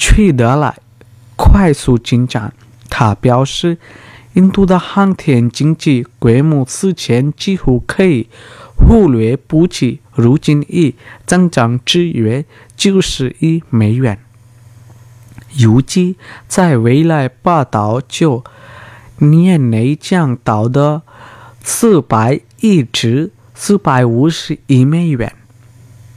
取得了快速进展。他表示，印度的航天经济规模此前几乎可以忽略不计，如今已增长至约90亿美元。预计在未来8到9年内将达到400亿至450亿美元。